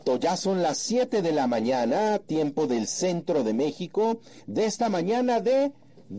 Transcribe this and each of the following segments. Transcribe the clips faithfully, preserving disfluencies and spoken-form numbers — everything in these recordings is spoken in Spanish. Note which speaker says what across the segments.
Speaker 1: Ya son las siete de la mañana, tiempo del centro de México, de esta mañana de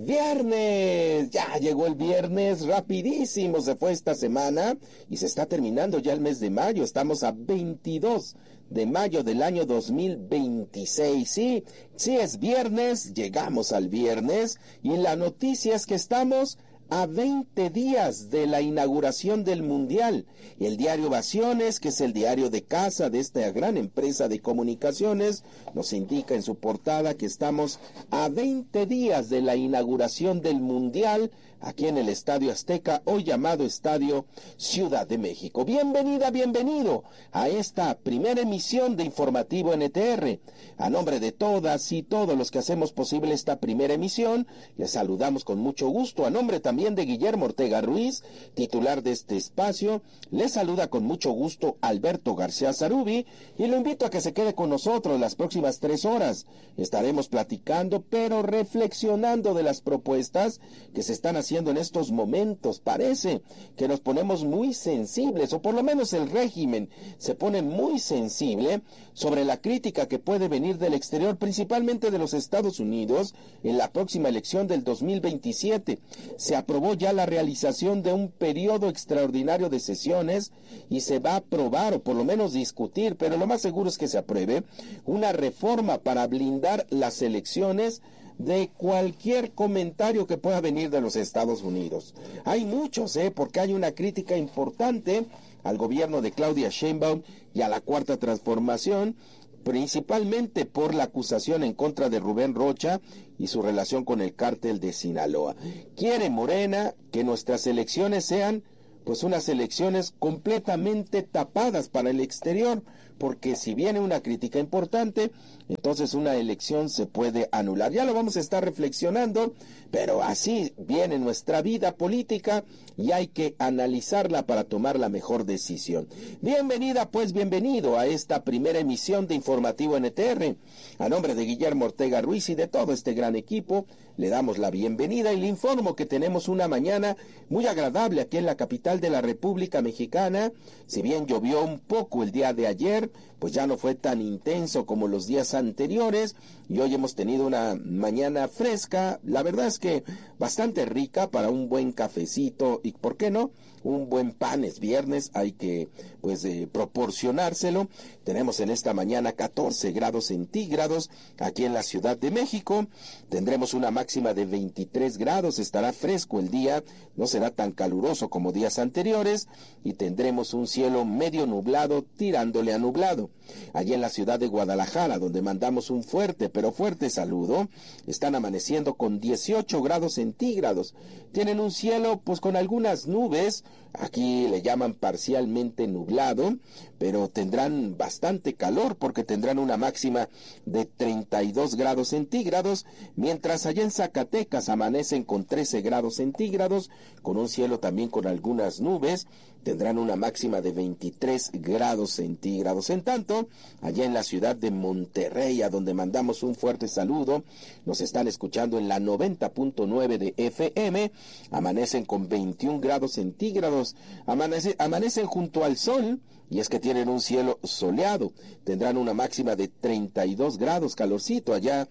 Speaker 1: viernes. Ya llegó el viernes, rapidísimo se fue esta semana y se está terminando ya el mes de mayo. Estamos a veintidós de mayo del año dos mil veintiséis. Sí, sí es viernes, llegamos al viernes y la noticia es que estamos a veinte días de la inauguración del Mundial. El diario Ovaciones, que es el diario de casa de esta gran empresa de comunicaciones, nos indica en su portada que estamos a veinte días de la inauguración del Mundial aquí en el Estadio Azteca, hoy llamado Estadio Ciudad de México. Bienvenida, bienvenido a esta primera emisión de Informativo N T R. A nombre de todas y todos los que hacemos posible esta primera emisión, les saludamos con mucho gusto. A nombre también de Guillermo Ortega Ruiz, titular de este espacio, les saluda con mucho gusto Alberto García Zarubi y lo invito a que se quede con nosotros las próximas tres horas. Estaremos platicando, pero reflexionando de las propuestas que se están haciendo en estos momentos. Parece que nos ponemos muy sensibles, o por lo menos el régimen se pone muy sensible sobre la crítica que puede venir del exterior, principalmente de los Estados Unidos, en la próxima elección del dos mil veintisiete. Se aprobó ya la realización de un periodo extraordinario de sesiones y se va a aprobar, o por lo menos discutir, pero lo más seguro es que se apruebe, una reforma para blindar las elecciones de cualquier comentario que pueda venir de los Estados Unidos. Hay muchos, ¿eh? Porque hay una crítica importante al gobierno de Claudia Sheinbaum y a la Cuarta Transformación, principalmente por la acusación en contra de Rubén Rocha y su relación con el cártel de Sinaloa. Quiere Morena que nuestras elecciones sean pues unas elecciones completamente tapadas para el exterior, porque si viene una crítica importante, entonces una elección se puede anular. Ya lo vamos a estar reflexionando, pero así viene nuestra vida política y hay que analizarla para tomar la mejor decisión. Bienvenida, pues bienvenido a esta primera emisión de Informativo N T R. A nombre de Guillermo Ortega Ruiz y de todo este gran equipo, le damos la bienvenida y le informo que tenemos una mañana muy agradable aquí en la capital de la República Mexicana. Si bien llovió un poco el día de ayer, pues ya no fue tan intenso como los días anteriores y hoy hemos tenido una mañana fresca, la verdad es que bastante rica para un buen cafecito y, ¿por qué no?, un buen pan. Es viernes, hay que pues eh, proporcionárselo. Tenemos en esta mañana catorce grados centígrados aquí en la Ciudad de México. Tendremos una máxima de veintitrés grados, estará fresco el día, no será tan caluroso como días anteriores y tendremos un cielo medio nublado tirándole a nublado. Allí en la ciudad de Guadalajara, donde mandamos un fuerte, pero fuerte saludo, están amaneciendo con dieciocho grados centígrados. Tienen un cielo pues con algunas nubes, aquí le llaman parcialmente nublado, pero tendrán bastante calor porque tendrán una máxima de treinta y dos grados centígrados, mientras allá en Zacatecas amanecen con trece grados centígrados, con un cielo también con algunas nubes, tendrán una máxima de veintitrés grados centígrados. En tanto, allá en la ciudad de Monterrey, a donde mandamos un fuerte saludo, nos están escuchando en la noventa punto nueve de F M, amanecen con veintiún grados centígrados, amanece, amanecen junto al sol, y es que tienen un cielo soleado, tendrán una máxima de treinta y dos grados, calorcito allá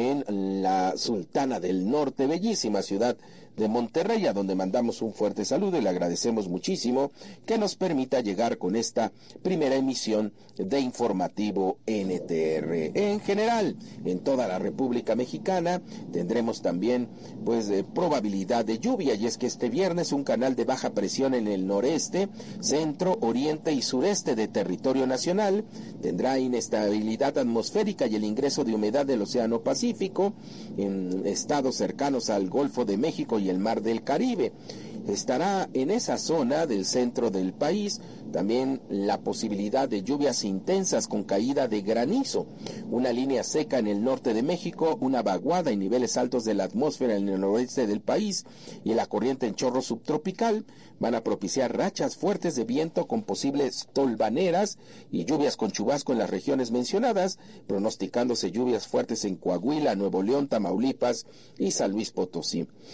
Speaker 1: en la Sultana del Norte, bellísima ciudad de Monterrey, a donde mandamos un fuerte saludo y le agradecemos muchísimo que nos permita llegar con esta primera emisión de Informativo N T R. En general, en toda la República Mexicana tendremos también pues eh, probabilidad de lluvia, y es que este viernes un canal de baja presión en el noreste, centro, oriente y sureste de territorio nacional tendrá inestabilidad atmosférica y el ingreso de humedad del Océano Pacífico en estados cercanos al Golfo de México y el Mar del Caribe. Estará en esa zona del centro del país también la posibilidad de lluvias intensas con caída de granizo, una línea seca en el norte de México, una vaguada y niveles altos de la atmósfera en el noroeste del país y la corriente en chorro subtropical van a propiciar rachas fuertes de viento con posibles tolvaneras y lluvias con chubasco en las regiones mencionadas, pronosticándose lluvias fuertes en Coahuila, Nuevo León, Tamaulipas y San Luis Potosí. En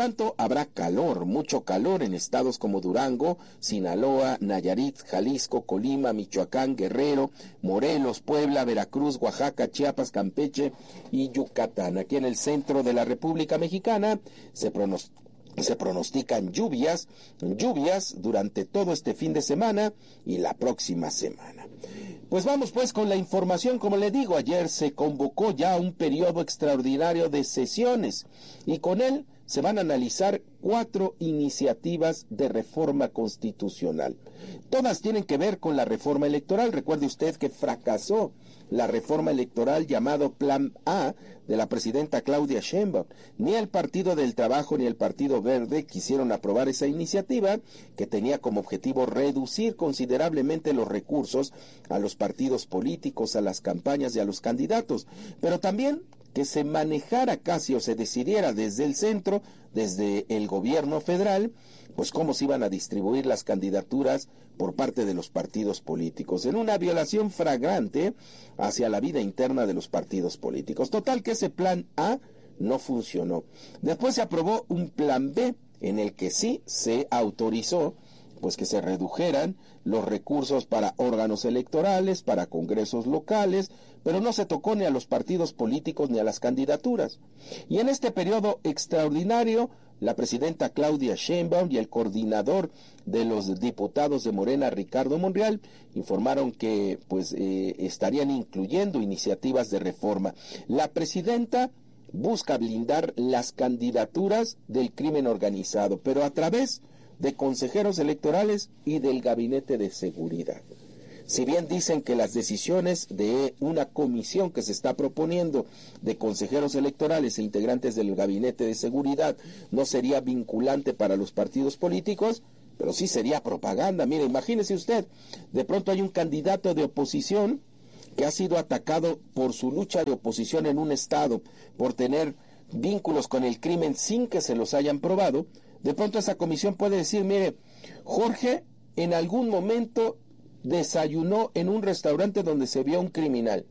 Speaker 1: tanto, habrá calor, mucho calor en estados como Durango, Sinaloa, Nayarit, Jalisco, Colima, Michoacán, Guerrero, Morelos, Puebla, Veracruz, Oaxaca, Chiapas, Campeche y Yucatán. Aquí en el centro de la República Mexicana se pronostica Se pronostican lluvias, lluvias durante todo este fin de semana y la próxima semana. Pues vamos pues con la información. Como le digo, ayer se convocó ya un periodo extraordinario de sesiones y con él se van a analizar cuatro iniciativas de reforma constitucional. Todas tienen que ver con la reforma electoral. Recuerde usted que fracasó la reforma electoral llamado Plan A de la presidenta Claudia Sheinbaum. Ni el Partido del Trabajo ni el Partido Verde quisieron aprobar esa iniciativa que tenía como objetivo reducir considerablemente los recursos a los partidos políticos, a las campañas y a los candidatos, pero también que se manejara casi o se decidiera desde el centro, desde el gobierno federal, pues cómo se iban a distribuir las candidaturas por parte de los partidos políticos, en una violación flagrante hacia la vida interna de los partidos políticos. Total que ese plan A no funcionó. Después se aprobó un plan B en el que sí se autorizó pues que se redujeran los recursos para órganos electorales, para congresos locales, pero no se tocó ni a los partidos políticos ni a las candidaturas. Y en este periodo extraordinario, la presidenta Claudia Sheinbaum y el coordinador de los diputados de Morena, Ricardo Monreal, informaron que pues eh, estarían incluyendo iniciativas de reforma. La presidenta busca blindar las candidaturas del crimen organizado, pero a través de consejeros electorales y del gabinete de seguridad. Si bien dicen que las decisiones de una comisión que se está proponiendo de consejeros electorales e integrantes del gabinete de seguridad no sería vinculante para los partidos políticos, pero sí sería propaganda. Mire, imagínese usted, de pronto hay un candidato de oposición que ha sido atacado por su lucha de oposición en un estado, por tener vínculos con el crimen sin que se los hayan probado. De pronto esa comisión puede decir, mire, Jorge en algún momento desayunó en un restaurante donde se vio un criminal.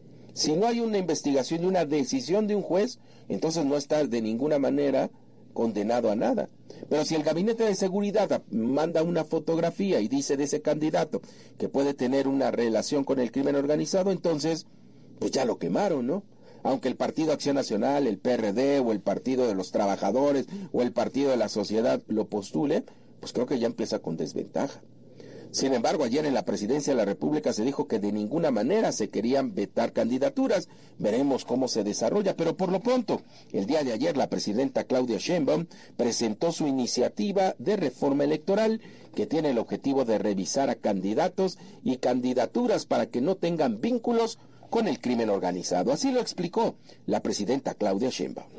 Speaker 1: Si no hay una investigación y una decisión de un juez, entonces no está de ninguna manera condenado a nada. Pero si el gabinete de seguridad manda una fotografía y dice de ese candidato que puede tener una relación con el crimen organizado, entonces pues ya lo quemaron, ¿no? Aunque el Partido Acción Nacional, el P R D o el Partido de los Trabajadores o el Partido de la Sociedad lo postule, pues creo que ya empieza con desventaja. Sin embargo, ayer en la Presidencia de la República se dijo que de ninguna manera se querían vetar candidaturas. Veremos cómo se desarrolla, pero por lo pronto, el día de ayer la presidenta Claudia Sheinbaum presentó su iniciativa de reforma electoral que tiene el objetivo de revisar a candidatos y candidaturas para que no tengan vínculos con el crimen organizado. Así lo explicó la presidenta Claudia Sheinbaum.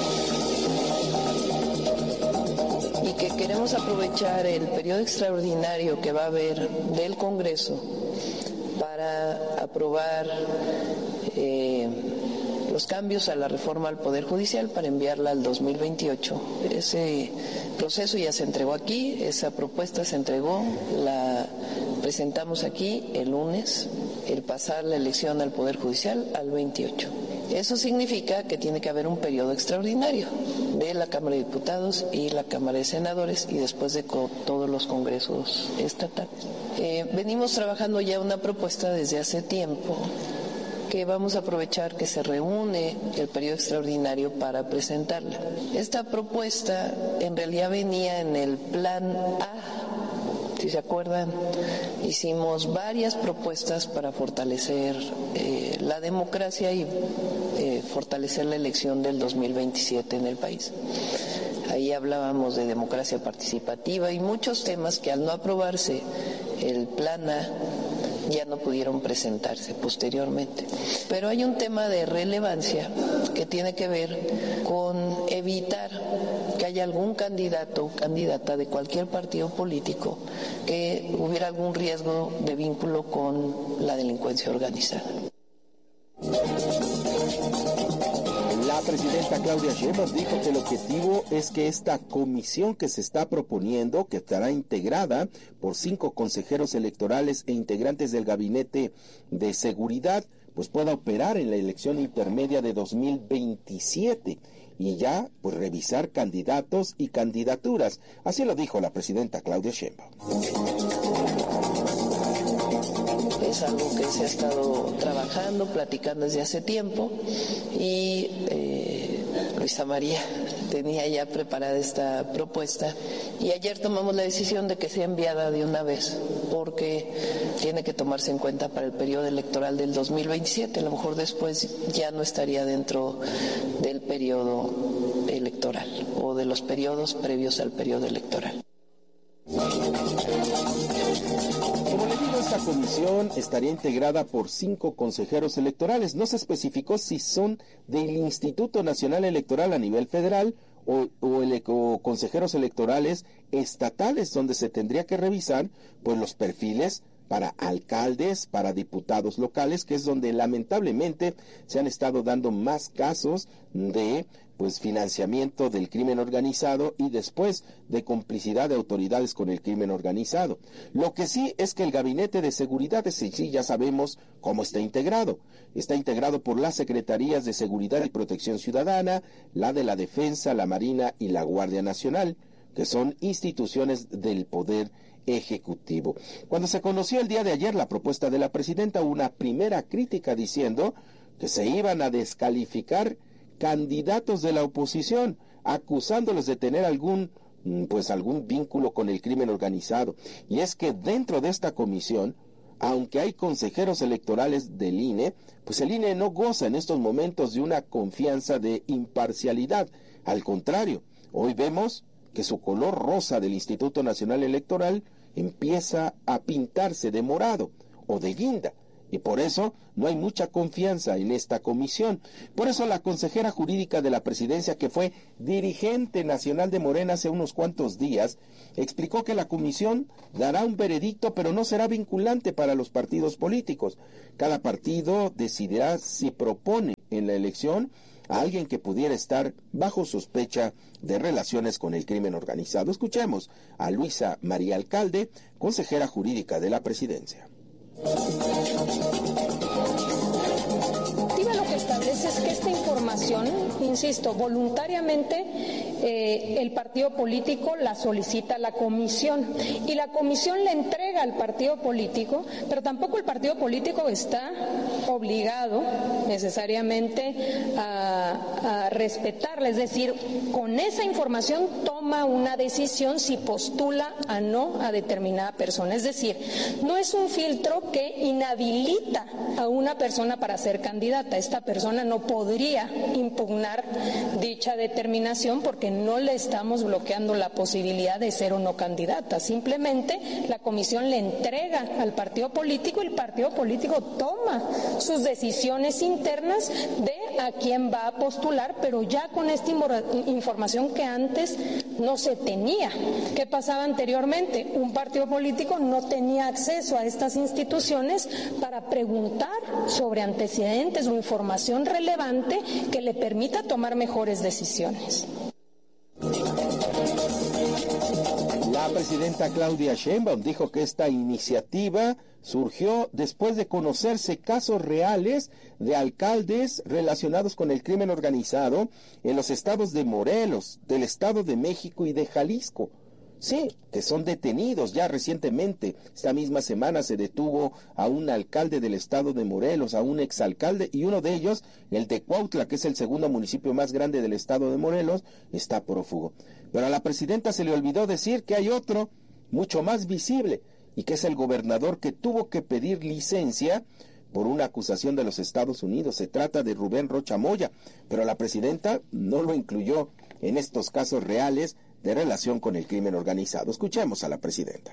Speaker 2: Y que queremos aprovechar el periodo extraordinario que va a haber del Congreso para aprobar eh, los cambios a la reforma al Poder Judicial para enviarla al dos mil veintiocho. Ese proceso ya se entregó aquí, esa propuesta se entregó, la presentamos aquí el lunes, el pasar la elección al Poder Judicial al veintiocho. Eso significa que tiene que haber un periodo extraordinario de la Cámara de Diputados y la Cámara de Senadores y después de co- todos los congresos estatales. Eh, venimos trabajando ya una propuesta desde hace tiempo que vamos a aprovechar que se reúne el periodo extraordinario para presentarla. Esta propuesta en realidad venía en el Plan A. Si se acuerdan, hicimos varias propuestas para fortalecer eh, la democracia y eh, fortalecer la elección del dos mil veintisiete en el país. Ahí hablábamos de democracia participativa y muchos temas que al no aprobarse el Plan A ya no pudieron presentarse posteriormente. Pero hay un tema de relevancia que tiene que ver con evitar que haya algún candidato o candidata de cualquier partido político que hubiera algún riesgo de vínculo con la delincuencia organizada.
Speaker 1: La presidenta Claudia Sheinbaum dijo que el objetivo es que esta comisión que se está proponiendo, que estará integrada por cinco consejeros electorales e integrantes del gabinete de seguridad, pues pueda operar en la elección intermedia de dos mil veintisiete. y ya pues revisar candidatos y candidaturas. Así lo dijo la presidenta Claudia Sheinbaum.
Speaker 2: Es algo que se ha estado trabajando, platicando desde hace tiempo y eh, Luisa María tenía ya preparada esta propuesta y ayer tomamos la decisión de que sea enviada de una vez porque tiene que tomarse en cuenta para el periodo electoral del dos mil veintisiete. A lo mejor después ya no estaría dentro del periodo electoral o de los periodos previos al periodo electoral.
Speaker 1: Como le digo, esta comisión estaría integrada por cinco consejeros electorales. No se especificó si son del Instituto Nacional Electoral a nivel federal o, o, ele, o consejeros electorales estatales, donde se tendría que revisar pues los perfiles para alcaldes, para diputados locales, que es donde lamentablemente se han estado dando más casos de pues financiamiento del crimen organizado y después de complicidad de autoridades con el crimen organizado. Lo que sí es que el Gabinete de Seguridad, ese sí ya sabemos cómo está integrado. Está integrado por las Secretarías de Seguridad y Protección Ciudadana, la de la Defensa, la Marina y la Guardia Nacional, que son instituciones del Poder Ejecutivo. Cuando se conoció el día de ayer la propuesta de la presidenta, hubo una primera crítica diciendo que se iban a descalificar candidatos de la oposición, acusándolos de tener algún pues algún vínculo con el crimen organizado. Y es que dentro de esta comisión, aunque hay consejeros electorales del I N E, pues el I N E no goza en estos momentos de una confianza de imparcialidad. Al contrario, hoy vemos que su color rosa del Instituto Nacional Electoral empieza a pintarse de morado o de guinda. Y por eso no hay mucha confianza en esta comisión. Por eso la consejera jurídica de la presidencia, que fue dirigente nacional de Morena hace unos cuantos días, explicó que la comisión dará un veredicto, pero no será vinculante para los partidos políticos. Cada partido decidirá si propone en la elección a alguien que pudiera estar bajo sospecha de relaciones con el crimen organizado. Escuchemos a Luisa María Alcalde, consejera jurídica de la presidencia.
Speaker 3: Lo que establece es que esta información, insisto, voluntariamente eh, el partido político la solicita a la comisión y la comisión le entrega al partido político, pero tampoco el partido político está obligado necesariamente a, a respetarla, es decir, con esa información toma una decisión si postula a no a determinada persona, es decir, no es un filtro que inhabilita a una persona para ser candidata. Esta persona no podría impugnar dicha determinación porque no le estamos bloqueando la posibilidad de ser o no candidata. Simplemente la comisión le entrega al partido político y el partido político toma sus decisiones internas de a quién va a postular, pero ya con esta información que antes no se tenía. ¿Qué pasaba anteriormente? Un partido político no tenía acceso a estas instituciones para preguntar sobre antecedentes o información relevante que le permita tomar mejores decisiones.
Speaker 1: La presidenta Claudia Sheinbaum dijo que esta iniciativa surgió después de conocerse casos reales de alcaldes relacionados con el crimen organizado en los estados de Morelos, del Estado de México y de Jalisco. Sí, que son detenidos ya recientemente. Esta misma semana se detuvo a un alcalde del estado de Morelos, a un exalcalde, y uno de ellos, el de Cuautla, que es el segundo municipio más grande del estado de Morelos, está prófugo. Pero a la presidenta se le olvidó decir que hay otro, mucho más visible, y que es el gobernador que tuvo que pedir licencia por una acusación de los Estados Unidos. Se trata de Rubén Rocha Moya, pero la presidenta no lo incluyó en estos casos reales de relación con el crimen organizado. Escuchemos a la presidenta.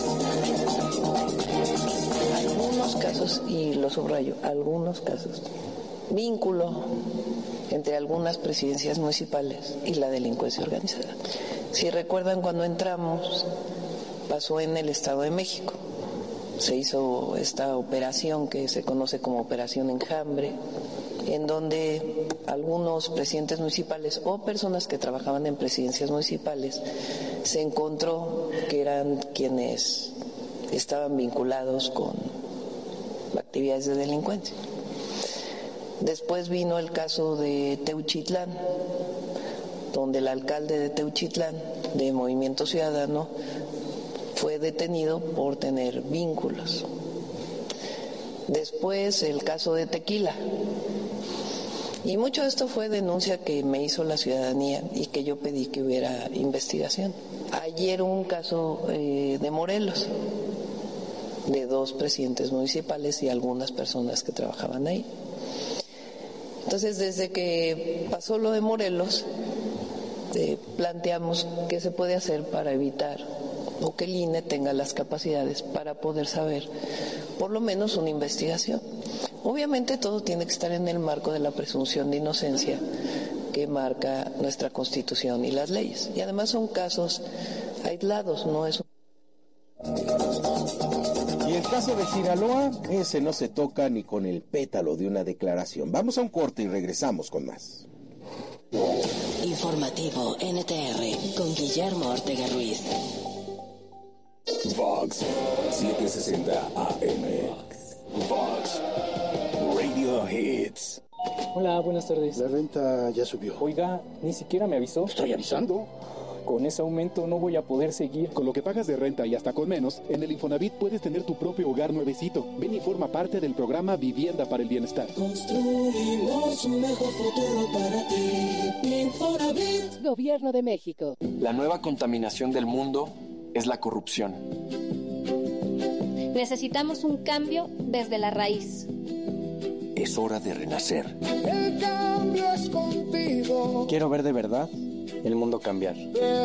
Speaker 2: Algunos casos, y lo subrayo, algunos casos, vínculo entre algunas presidencias municipales y la delincuencia organizada. Si recuerdan, cuando entramos, pasó en el Estado de México. Se hizo esta operación que se conoce como Operación Enjambre, en donde algunos presidentes municipales o personas que trabajaban en presidencias municipales se encontró que eran quienes estaban vinculados con actividades de delincuencia. Después vino el caso de Teuchitlán, donde el alcalde de Teuchitlán, de Movimiento Ciudadano, fue detenido por tener vínculos. Después el caso de Tequila. Y mucho de esto fue denuncia que me hizo la ciudadanía y que yo pedí que hubiera investigación. Ayer un caso eh, de Morelos, de dos presidentes municipales y algunas personas que trabajaban ahí. Entonces, desde que pasó lo de Morelos, eh, planteamos qué se puede hacer para evitar o que el I N E tenga las capacidades para poder saber por lo menos una investigación. Obviamente todo tiene que estar en el marco de la presunción de inocencia que marca nuestra Constitución y las leyes. Y además son casos aislados, no es un...
Speaker 1: Y el caso de Sinaloa, ese no se toca ni con el pétalo de una declaración. Vamos a un corte y regresamos con más.
Speaker 4: Informativo N T R con Guillermo Ortega Ruiz.
Speaker 5: Vox setecientos sesenta A M. Vox Radio Hits.
Speaker 6: Hola, buenas tardes.
Speaker 7: La renta ya subió.
Speaker 6: Oiga, ni siquiera me avisó.
Speaker 7: Estoy avisando.
Speaker 6: Con ese aumento no voy a poder seguir.
Speaker 7: Con lo que pagas de renta y hasta con menos, en el Infonavit puedes tener tu propio hogar nuevecito. Ven y forma parte del programa Vivienda para el Bienestar.
Speaker 8: Construimos un mejor futuro para ti. Infonavit.
Speaker 4: Gobierno de México.
Speaker 9: La nueva contaminación del mundo es la corrupción.
Speaker 10: Necesitamos un cambio desde la raíz.
Speaker 5: Es hora de renacer.
Speaker 8: El cambio es contigo.
Speaker 9: Quiero ver de verdad el mundo cambiar.